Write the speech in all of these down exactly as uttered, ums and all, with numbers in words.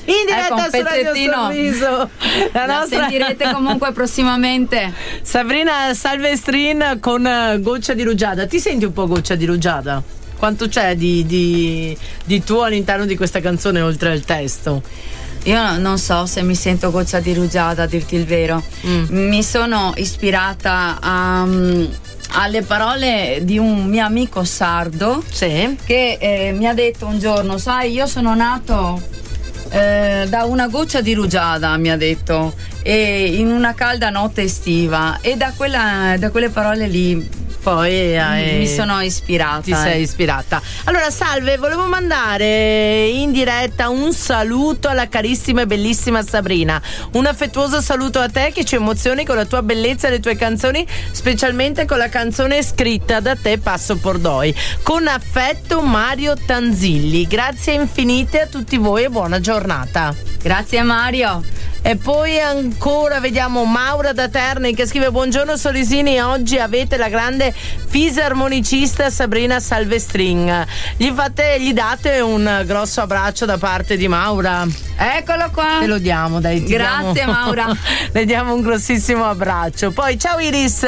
In diretta ecco, su Radio Sorriso. La, la nostra... sentirete comunque prossimamente. Sabrina Salvestrin con Goccia di Rugiada. Ti senti un po' Goccia di Rugiada? Quanto c'è di, di, di tuo all'interno di questa canzone oltre al testo? Io non so se mi sento Goccia di Rugiada, a dirti il vero. Mm. Mi sono ispirata a, alle parole di un mio amico sardo, sì, che eh, mi ha detto un giorno: sai, io sono nato eh, da una goccia di rugiada, mi ha detto, e in una calda notte estiva, e da, quella, da quelle parole lì poi hai... mi sono ispirata. Ti sei ispirata. Allora, salve, volevo mandare in diretta un saluto alla carissima e bellissima Sabrina. Un affettuoso saluto a te, che ci emozioni con la tua bellezza e le tue canzoni, specialmente con la canzone scritta da te, Passo por Doi. Con affetto, Mario Tanzilli. Grazie infinite a tutti voi e buona giornata. Grazie Mario. E poi ancora vediamo Maura da Terni che scrive: buongiorno Sorisini, oggi avete la grande fisarmonicista Sabrina Salvestrin. Gli fate, gli date un grosso abbraccio da parte di Maura. Eccolo qua. Te lo diamo, dai. Ti Grazie diamo, Maura. Le diamo un grossissimo abbraccio. Poi ciao Iris.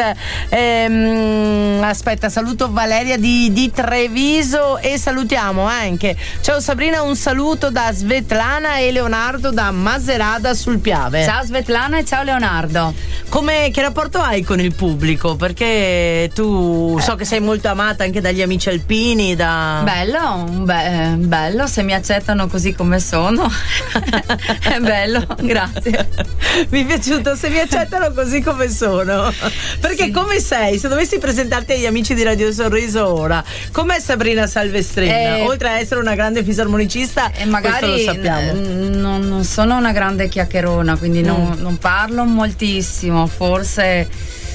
Ehm, aspetta, saluto Valeria di, di Treviso e salutiamo anche, ciao Sabrina, un saluto da Svetlana e Leonardo da Maserada sul Piave. Ciao Svetlana e ciao Leonardo. Come, che rapporto hai con il pubblico? Perché tu so che sei molto amata anche dagli amici alpini. Da... Bello, be- bello, se mi accettano così come sono. È bello, grazie. Mi è piaciuto, se mi accettano così come sono. Perché sì, come sei? Se dovessi presentarti agli amici di Radio Sorriso ora, com'è Sabrina Salvestrin? Eh, Oltre a essere una grande fisarmonicista, e magari questo lo sappiamo. N- non, non sono una grande chiacchierona, quindi mm. non, non parlo moltissimo, forse.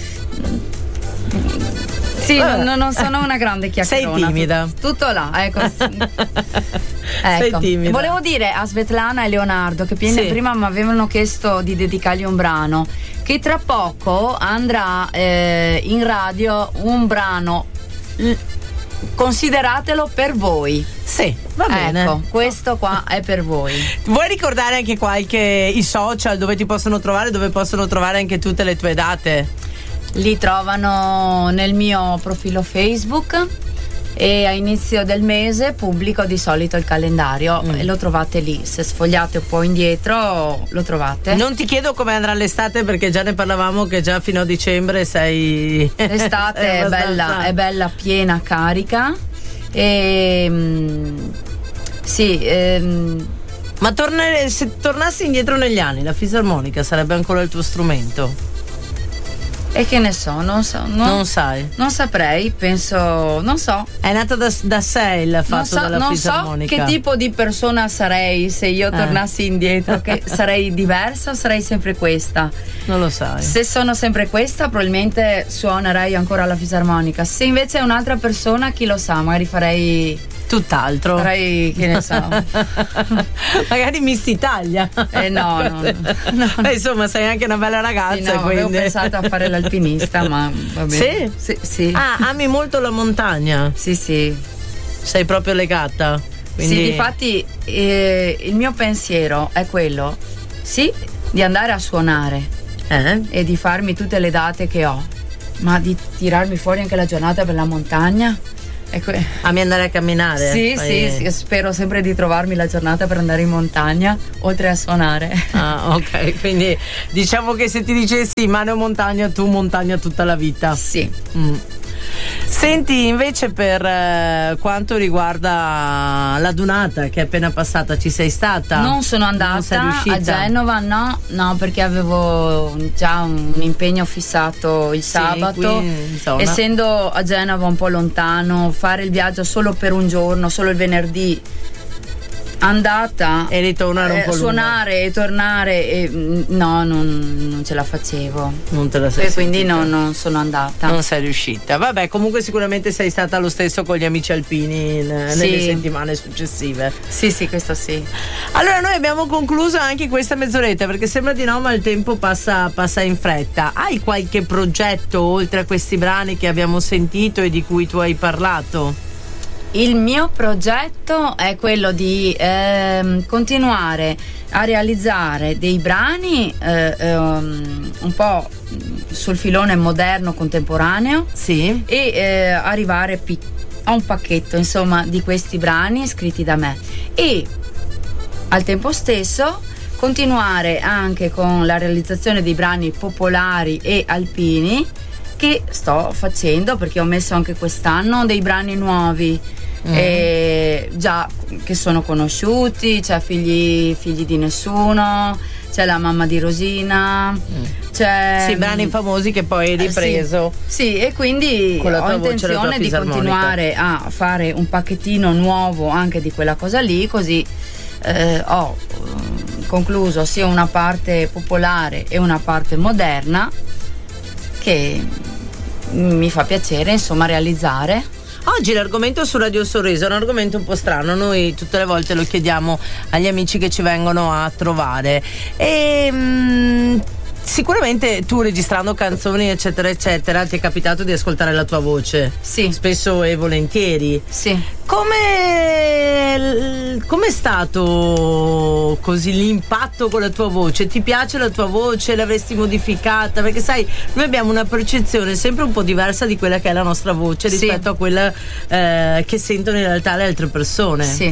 Sì, non, non sono una grande chiacchierona. Sei timida. Tutto là, ecco. Sei ecco. timida. Volevo dire a Svetlana e Leonardo che sì, prima mi avevano chiesto di dedicargli un brano, che tra poco andrà eh, in radio un brano. L- consideratelo per voi. Sì, va bene. Ecco, questo qua è per voi. Vuoi ricordare anche qualche i social dove ti possono trovare, dove possono trovare anche tutte le tue date? Li trovano nel mio profilo Facebook e a inizio del mese pubblico di solito il calendario mm. e lo trovate lì. Se sfogliate un po' indietro lo trovate. Non ti chiedo come andrà l'estate, perché già ne parlavamo che già fino a dicembre sei... L'estate è, è, bella, è bella piena carica e mm, sì ehm, ma tornare, se tornassi indietro negli anni, la fisarmonica sarebbe ancora il tuo strumento? E che ne so, non so. Non, non sai? Non saprei, penso, non so. È nata da, da sé il fatto so, della non fisarmonica. Non so che tipo di persona sarei se io tornassi eh. indietro, che sarei diversa o sarei sempre questa? Non lo sai. Se sono sempre questa, probabilmente suonerei ancora la fisarmonica. Se invece è un'altra persona, chi lo sa, magari farei... tutt'altro. Farei, che ne so. Magari Miss Italia. Eh no, no, no, no. Beh, insomma, sei anche una bella ragazza. Sì, no, quindi. avevo pensato a fare l'alpinista, ma va bene. Sì? Sì, sì. Ah, ami molto la montagna? Sì, sì. Sei proprio legata? Quindi... Sì, difatti eh, il mio pensiero è quello, sì, di andare a suonare eh? e di farmi tutte le date che ho, ma di tirarmi fuori anche la giornata per la montagna. Ecco. Ami andare a camminare? Sì, Poi... sì, sì, spero sempre di trovarmi la giornata per andare in montagna, oltre a suonare. Ah, ok, quindi diciamo che se ti dicessi mano montagna, tu montagna tutta la vita. Sì. Mm. Senti, invece, per eh, quanto riguarda la Dunata che è appena passata, ci sei stata? Non sono andata non sei riuscita? A Genova, no, no, perché avevo già un impegno fissato il sì, sabato. Essendo a Genova un po' lontano, fare il viaggio solo per un giorno, solo il venerdì andata e ritornare un eh, po' suonare lunga. E tornare e, no, non, non ce la facevo, non te la sei e quindi no, non sono andata, non sei riuscita. Vabbè, comunque sicuramente sei stata lo stesso con gli amici alpini n- sì. nelle settimane successive. Sì, sì, questo sì. Allora, noi abbiamo concluso anche questa mezz'oretta, perché sembra di no, ma il tempo passa, passa in fretta. Hai qualche progetto oltre a questi brani che abbiamo sentito e di cui tu hai parlato? Il mio progetto è quello di ehm, continuare a realizzare dei brani eh, um, un po' sul filone moderno contemporaneo, sì, e eh, arrivare pic- a un pacchetto, insomma, di questi brani scritti da me, e al tempo stesso continuare anche con la realizzazione dei brani popolari e alpini che sto facendo, perché ho messo anche quest'anno dei brani nuovi. Mm. E già che sono conosciuti, c'è figli, figli di nessuno, c'è la mamma di Rosina, mm. c'è sì, brani famosi che poi hai ripreso. Eh, sì, sì, e quindi ho intenzione di continuare a fare un pacchettino nuovo anche di quella cosa lì, così eh, ho eh, concluso sia una parte popolare e una parte moderna che mi fa piacere, insomma, realizzare. Oggi l'argomento su Radio Sorriso è un argomento un po' strano, noi tutte le volte lo chiediamo agli amici che ci vengono a trovare e mh, sicuramente tu, registrando canzoni eccetera eccetera, ti è capitato di ascoltare la tua voce? Sì. Spesso e volentieri. Sì. Come com'è stato così l'impatto con la tua voce? Ti piace la tua voce? L'avresti modificata? Perché sai, noi abbiamo una percezione sempre un po' diversa di quella che è la nostra voce rispetto sì. a quella eh, che sentono in realtà le altre persone. Sì.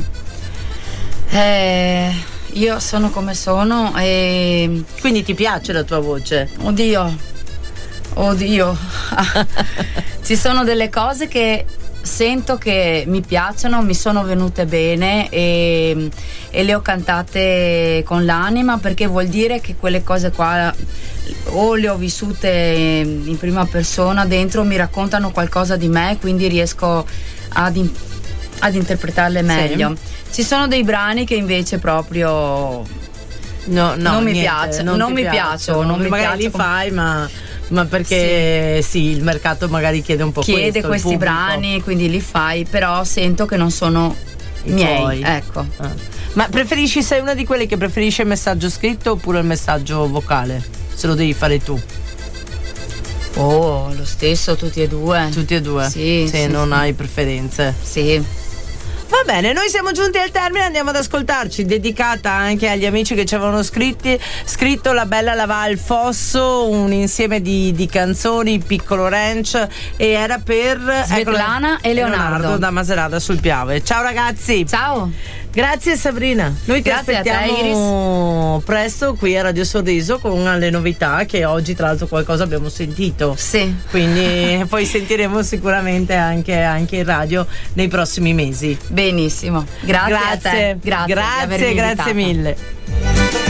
Eh, io sono come sono e... Quindi ti piace la tua voce? Oddio, oddio. Ci sono delle cose che sento che mi piacciono, mi sono venute bene e, e le ho cantate con l'anima, perché vuol dire che quelle cose qua o le ho vissute in prima persona, dentro mi raccontano qualcosa di me, quindi riesco ad, in, ad interpretarle meglio. Sì. Ci sono dei brani che invece proprio no, no, non mi niente, piacciono, non, non mi piacciono, non mi magari li fai, ma ma perché sì. sì, il mercato magari chiede un po' chiede questo, questi brani, quindi li fai, però sento che non sono i miei, tuoi. Ecco. Ah. Ma preferisci, sei una di quelle che preferisce il messaggio scritto oppure il messaggio vocale? Se lo devi fare tu. Oh, lo stesso, tutti e due. Tutti e due? Sì. Se sì, non sì. hai preferenze. Sì. Va bene, noi siamo giunti al termine, andiamo ad ascoltarci, dedicata anche agli amici che ci avevano scritti, scritto La Bella Lavà al Fosso, un insieme di, di canzoni, Piccolo Ranch, e era per Svetlana e Leonardo. Leonardo da Maserata sul Piave. Ciao ragazzi. Ciao. Grazie Sabrina. Noi ti Grazie aspettiamo a te, presto qui a Radio Sorriso con le novità, che oggi tra l'altro qualcosa abbiamo sentito. Sì. Quindi poi sentiremo sicuramente anche, anche in radio nei prossimi mesi. Benissimo. Grazie, grazie a te. Grazie, grazie, grazie mille.